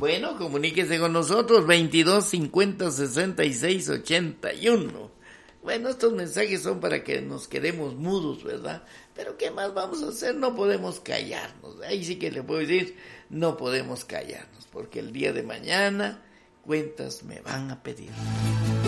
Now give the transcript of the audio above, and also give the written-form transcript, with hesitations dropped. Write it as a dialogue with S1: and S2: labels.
S1: Bueno, comuníquese con nosotros, 22 50 66 81. Bueno, estos mensajes son para que nos quedemos mudos, ¿verdad? Pero ¿qué más vamos a hacer? No podemos callarnos. Ahí sí que le puedo decir, no podemos callarnos, porque el día de mañana cuentas me van a pedir.